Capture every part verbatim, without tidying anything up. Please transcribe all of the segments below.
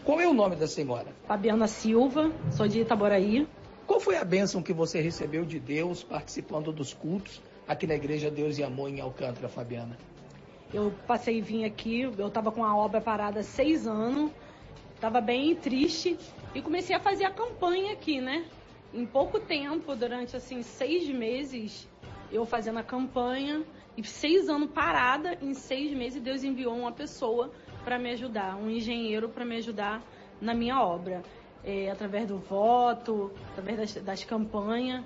Qual é o nome da senhora? Fabiana Silva, sou de Itaboraí. Qual foi a bênção que você recebeu de Deus participando dos cultos aqui na Igreja Deus e Amor em Alcântara, Fabiana? Eu passei e vim aqui, eu estava com a obra parada há seis anos, estava bem triste e comecei a fazer a campanha aqui, né? Em pouco tempo, durante assim seis meses, eu fazendo a campanha e seis anos parada, em seis meses Deus enviou uma pessoa para me ajudar, um engenheiro para me ajudar na minha obra, é, através do voto, através das, das campanhas.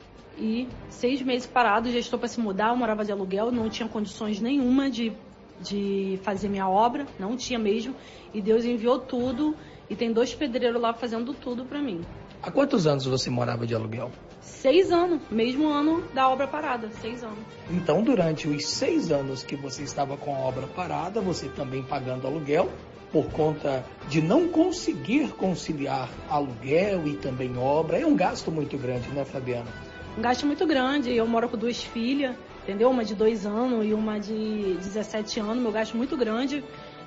E seis meses parado, já estou para se mudar, eu morava de aluguel, não tinha condições nenhuma de, de fazer minha obra, não tinha mesmo. E Deus enviou tudo e tem dois pedreiros lá fazendo tudo para mim. Há quantos anos você morava de aluguel? Seis anos, mesmo ano da obra parada, seis anos. Então, durante os seis anos que você estava com a obra parada, você também pagando aluguel, por conta de não conseguir conciliar aluguel e também obra, é um gasto muito grande, né, Fabiana? Um gasto muito grande, eu moro com duas filhas, entendeu? Uma de dois anos e uma de dezessete anos, meu gasto muito grande.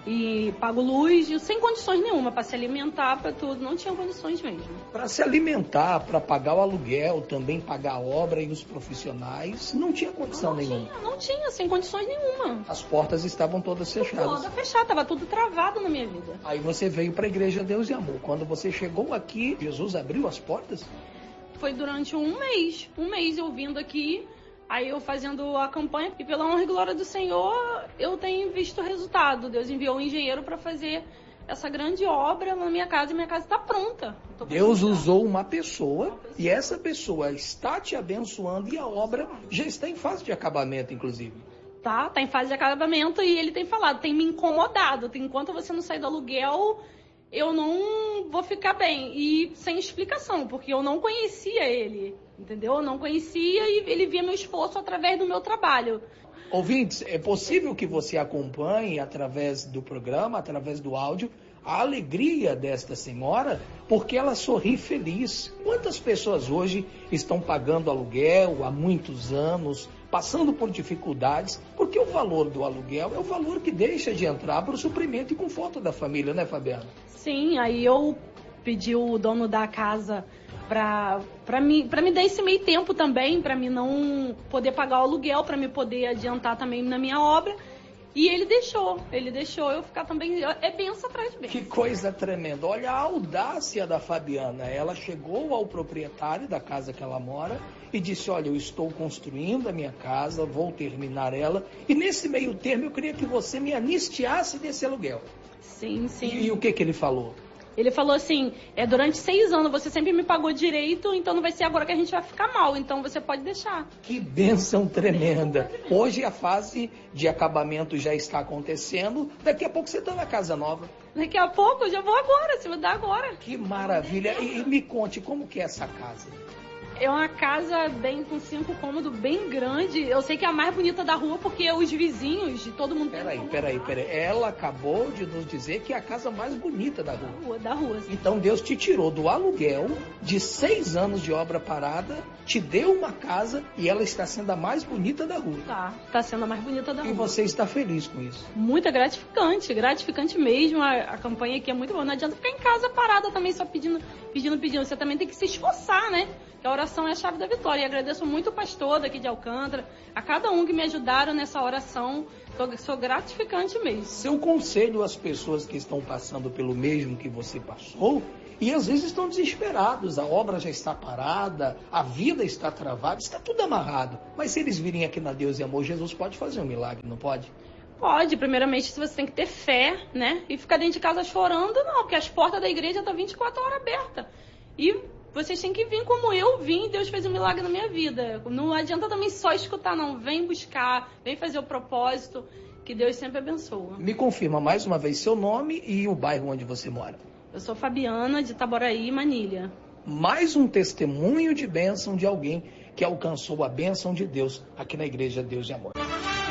E pago luz sem condições nenhuma, para se alimentar, para tudo, não tinha condições mesmo. Para se alimentar, para pagar o aluguel, também pagar a obra e os profissionais, não tinha condição não nenhuma. Tinha, não tinha, sem condições nenhuma. As portas estavam todas fechadas. Toda fechada, estava tudo travado na minha vida. Aí você veio para a Igreja Deus e Amor. Quando você chegou aqui, Jesus abriu as portas? Foi durante um mês, um mês eu vindo aqui, aí eu fazendo a campanha, e pela honra e glória do Senhor, eu tenho visto o resultado. Deus enviou um engenheiro para fazer essa grande obra na minha casa, e minha casa está pronta. Deus usou uma pessoa, e essa pessoa está te abençoando, e a obra já está em fase de acabamento, inclusive. Tá, tá em fase de acabamento, e ele tem falado, tem me incomodado, enquanto você não sair do aluguel, eu não vou ficar bem. E sem explicação, porque eu não conhecia ele, entendeu? Eu não conhecia e ele via meu esforço através do meu trabalho. Ouvintes, é possível que você acompanhe através do programa, através do áudio, a alegria desta senhora, porque ela sorri feliz. Quantas pessoas hoje estão pagando aluguel há muitos anos, passando por dificuldades, porque o valor do aluguel é o valor que deixa de entrar para o suprimento e conforto da família, né, Fabiana? Sim, aí eu pedi o dono da casa para para me, para me dar esse meio tempo também, para mim não poder pagar o aluguel, para me poder adiantar também na minha obra. E ele deixou, ele deixou eu ficar também, é benção atrás de benção. Que coisa tremenda, olha a audácia da Fabiana, ela chegou ao proprietário da casa que ela mora e disse, olha, eu estou construindo a minha casa, vou terminar ela, e nesse meio termo eu queria que você me anistiasse desse aluguel. Sim, sim. E, e o que que ele falou? Ele falou assim, é, durante seis anos você sempre me pagou direito, então não vai ser agora que a gente vai ficar mal, então você pode deixar. Que bênção tremenda. Hoje a fase de acabamento já está acontecendo, daqui a pouco você está na casa nova. Daqui a pouco eu já vou agora, se mudar agora. Que maravilha. E, e me conte, como que é essa casa? É uma casa bem com cinco cômodos, bem grande. Eu sei que é a mais bonita da rua, porque os vizinhos, de todo mundo... Peraí, peraí, peraí. Ela acabou de nos dizer que é a casa mais bonita da rua. Da rua, da rua. Então Deus te tirou do aluguel de seis anos de obra parada, te deu uma casa e ela está sendo a mais bonita da rua. Tá, tá sendo a mais bonita da rua. E você está feliz com isso? Muito gratificante, gratificante mesmo. A, a campanha aqui é muito boa. Não adianta ficar em casa parada também, só pedindo, pedindo, pedindo. Você também tem que se esforçar, né? Que a oração é a chave da vitória. E agradeço muito o pastor daqui de Alcântara, a cada um que me ajudaram nessa oração. Sou, sou gratificante mesmo. Seu conselho às pessoas que estão passando pelo mesmo que você passou e às vezes estão desesperados, a obra já está parada, a vida está travada, está tudo amarrado. Mas se eles virem aqui na Deus e Amor, Jesus pode fazer um milagre, não pode? Pode, primeiramente se você tem que ter fé, né? E ficar dentro de casa chorando, não, porque as portas da igreja estão vinte e quatro horas abertas. E vocês têm que vir como eu vim, Deus fez um milagre na minha vida. Não adianta também só escutar, não. Vem buscar, vem fazer o propósito, que Deus sempre abençoa. Me confirma mais uma vez seu nome e o bairro onde você mora. Eu sou Fabiana, de Itaboraí, Manilha. Mais um testemunho de bênção de alguém que alcançou a bênção de Deus aqui na Igreja Deus e Amor.